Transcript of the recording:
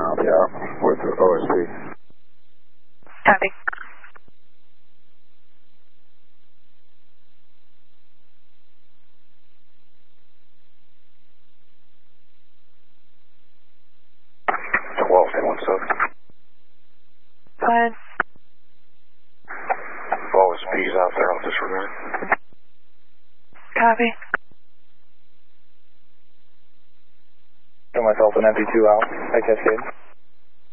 I'll be out with the OSP. Copy. Go ahead. OSP's out there, I'll disregard. Copy. Show myself an MP2 out. I cascade.